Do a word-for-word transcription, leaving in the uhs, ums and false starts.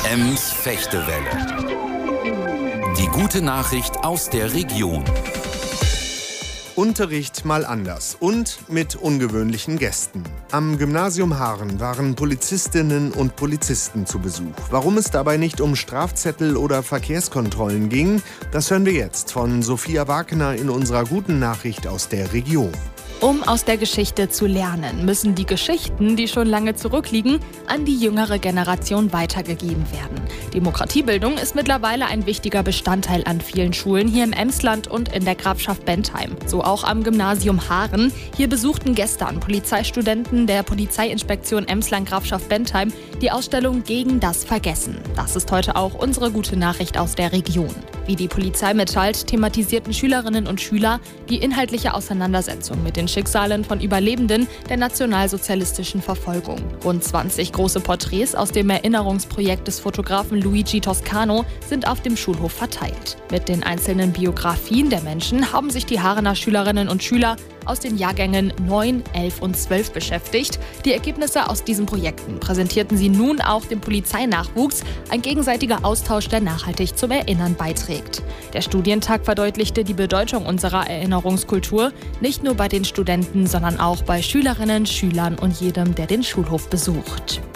Ems Fechtewelle. Die gute Nachricht aus der Region. Unterricht mal anders und mit ungewöhnlichen Gästen. Am Gymnasium Haaren waren Polizistinnen und Polizisten zu Besuch. Warum es dabei nicht um Strafzettel oder Verkehrskontrollen ging, das hören wir jetzt von Sophia Wagner in unserer guten Nachricht aus der Region. Um aus der Geschichte zu lernen, müssen die Geschichten, die schon lange zurückliegen, an die jüngere Generation weitergegeben werden. Demokratiebildung ist mittlerweile ein wichtiger Bestandteil an vielen Schulen hier im Emsland und in der Grafschaft Bentheim. So auch am Gymnasium Haaren. Hier besuchten gestern Polizeistudenten der Polizeiinspektion Emsland-Grafschaft Bentheim die Ausstellung Gegen das Vergessen. Das ist heute auch unsere gute Nachricht aus der Region. Wie die Polizei mitteilt, thematisierten Schülerinnen und Schüler die inhaltliche Auseinandersetzung mit den Schicksalen von Überlebenden der nationalsozialistischen Verfolgung. Rund zwanzig große Porträts aus dem Erinnerungsprojekt des Fotografen Luigi Toscano sind auf dem Schulhof verteilt. Mit den einzelnen Biografien der Menschen haben sich die Haarener Schülerinnen und Schüler aus den Jahrgängen neun, elf und zwölf beschäftigt. Die Ergebnisse aus diesen Projekten präsentierten sie nun auch dem Polizeinachwuchs, ein gegenseitiger Austausch, der nachhaltig zum Erinnern beiträgt. Der Studientag verdeutlichte die Bedeutung unserer Erinnerungskultur, nicht nur bei den Studenten, sondern auch bei Schülerinnen, Schülern und jedem, der den Schulhof besucht.